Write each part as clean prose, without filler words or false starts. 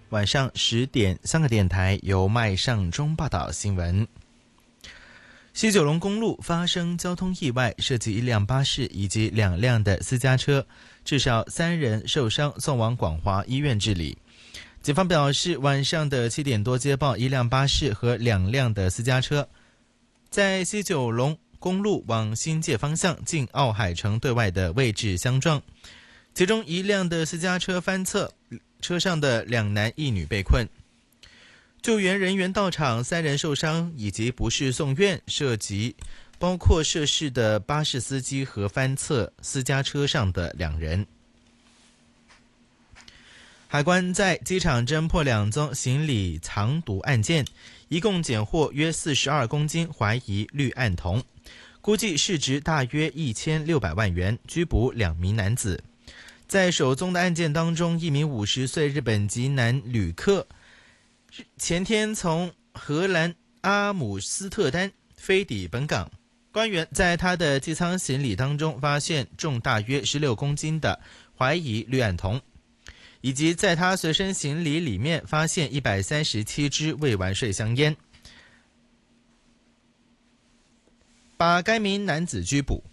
晚上10点，香港电台由麦尚中报道新闻。西九龙公路发生交通意外，涉及一辆巴士以及2辆的私家车，至少3人受伤，送往广华医院治理。警方表示，晚上的7点多接报，一辆巴士和2辆的私家车在西九龙公路往新界方向近奥海城对外的位置相撞，其中一辆的私家车翻侧，车上的2男1女被困。救援人员到场，3人受伤以及不适送院，涉及包括涉事的巴士司机和翻侧私家车上的2人。海关在机场侦破2宗行李藏毒案件，一共检获约42公斤怀疑氯胺酮，估计市值大约1600万元，拘捕2名男子。在首宗的案件当中，一名50岁日本籍男旅客前天从荷兰阿姆斯特丹飞抵本港，官员在他的机舱行李当中发现重大约16公斤的怀疑氯胺酮，以及在他随身行李里面发现137支未完税香烟，把该名男子拘捕。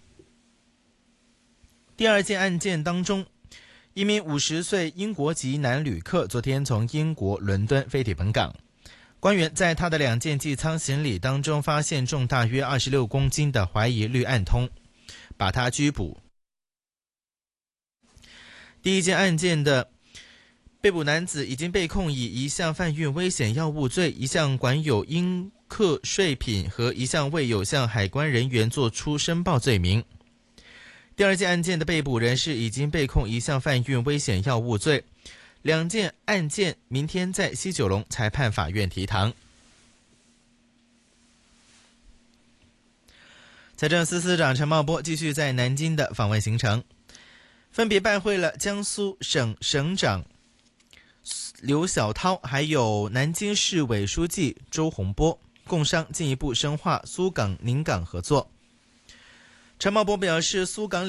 第二件案件当中，一名50岁英国籍男旅客昨天从英国伦敦飞抵本港，官员在他的2件机舱行李当中发现重大约26公斤的怀疑氯胺酮，把他拘捕。第一件案件的被捕男子已经被控以一项贩运危险药物罪、一项管有应课税品和一项未有向海关人员作出申报罪名。第二件案件的被捕人士已经被控一项贩运危险药物罪，2件案件明天在西九龙裁判法院提堂。财政司司长陈茂波继续在南京的访问行程，分别拜会了江苏省省长刘晓涛，还有南京市委书记周洪波，共商进一步深化苏港宁港合作。陈茂波表示，苏港